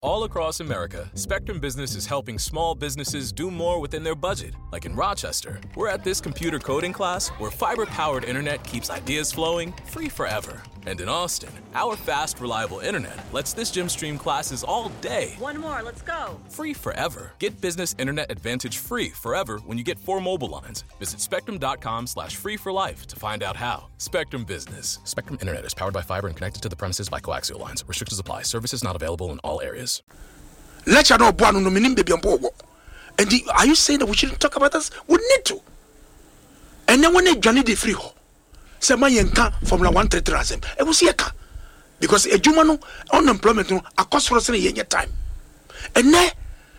All across America, Spectrum Business is helping small businesses do more within their budget. Like in Rochester, we're at this computer coding class where fiber-powered internet keeps ideas flowing free forever. And in Austin, our fast, reliable internet lets this gym stream classes all day. One more, let's go. Free forever. Get Business Internet Advantage free forever when you get 4 mobile lines. Visit spectrum.com/free for life to find out how. Spectrum Business. Spectrum Internet is powered by fiber and connected to the premises by coaxial lines. Restrictions apply. Services not available in all areas. Let you know, and are you saying that we shouldn't talk about this? We need to. And then when they journey the free ho, say my yanka Formula 133 it was here because a Jumano unemployment no a cost for us in a time. And then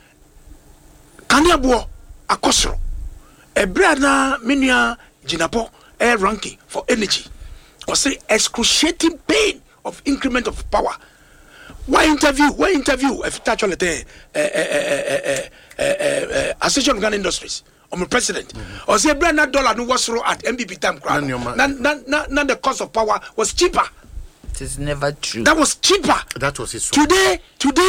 Kanyabo a costro a brother minia Jinapo air ranking for energy was the excruciating pain of increment of power. Why interview? If touch on the Association of Ghana Industries, I'm a president. Or say brand dollar no was at MBP time crowd. None the cost of power was cheaper. It is never true. That was cheaper. That was his. Today,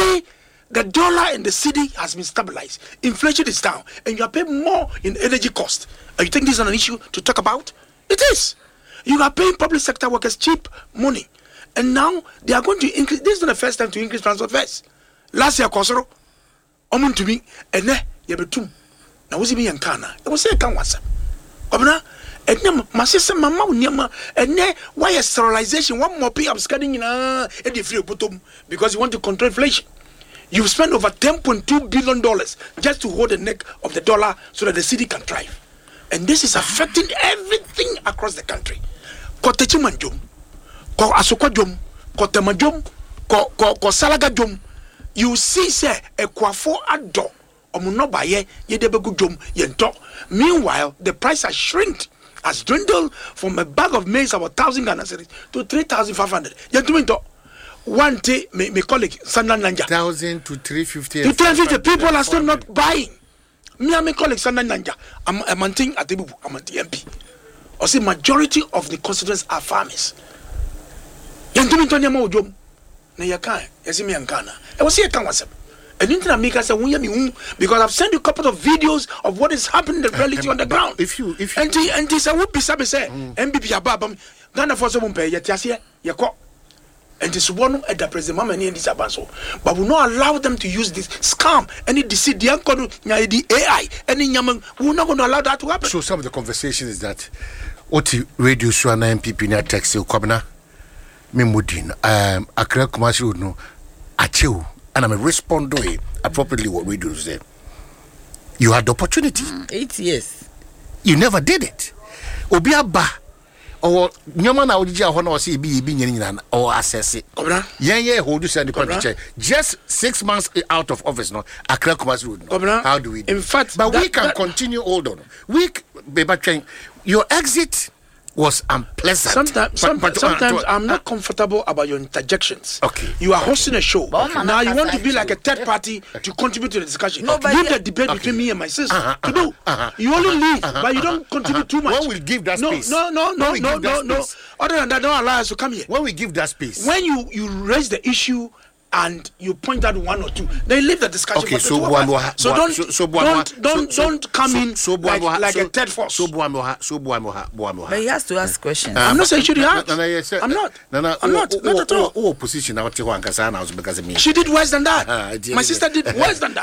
the dollar in the city has been stabilized. Inflation is down, and you are paying more in energy cost. And you think this is an issue to talk about? It is. You are paying public sector workers cheap money. And now they are going to increase. This is not the first time to increase transport fares. Last year, Kosoro, Omun to me, and there, you have two. Now, was it me and Kana? It was a Kanwasa. Obna, and then my sister, Mamma, and then why a sterilization? One more pay I'm scanning in a free bottom because you want to control inflation. You've spent over $10.2 billion just to hold the neck of the dollar so that the city can thrive. And this is affecting everything across the country. Kotechimanjum. Ko asokwa dwom ko tema dwom ko salaga dwom you see say ekwafo ado omuno baye yedebegu dwom yento. Meanwhile the price has dwindled from a bag of maize about 1,000 Ghana cedis to 3,500 yento. One day my colleague Sandan Nanja 1,000 to 350 to 350 people are still not buying. Me and my colleague Sandan Nanja I'm Amanting Atebubu Amanti MP or say majority of the constituents are farmers. Yantumintonya jom na yakan yasimi yankana e was here kan wasem and into America say won yami because I've sent you a couple of videos of what is happening in the reality on the ground. If you and this I would be sabe say MBP ababam Ghana for so mumpe yetiase yeko and this one at the president mama ni this abanso but we not allow them to use this scam any deceit the uncle the AI any nyam we not going to allow that to happen. So some of the conversation is that what radio show na MPP na text you kwabna Mimudin, Accra Commercial Road no Achew, and I'm respond to it appropriately what we do say. You had the opportunity. 8 years. You never did it. Obiaba or Nyamana Ojia Hono see be or assess it. Yeah, hold you send the just 6 months out of office no Accra Commercial Road. No. How do we do? In fact, but we can continue hold on. We baby your exit was unpleasant. Sometimes I'm not comfortable about your interjections. Okay. You are hosting a show. Now you want to be like a third party to contribute to the discussion. Leave the debate between me and my sister. You only leave, but you don't contribute too much. When we give that space. No. Other than that, don't allow us to come here. When we give that space. When you raise the issue and you point out one or two, then leave the discussion. Okay, so don't come in like a third force. But he has to ask questions. I'm not saying she did ask. I'm not at all. Oh, position now because of me. She did worse than that. My sister did worse than that.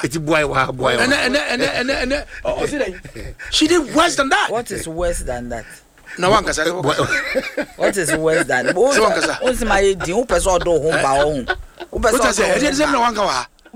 She did worse than that. What is worse than that? No one can say what is worse than that? What's my deal? Person do home by home. What I say? No one can.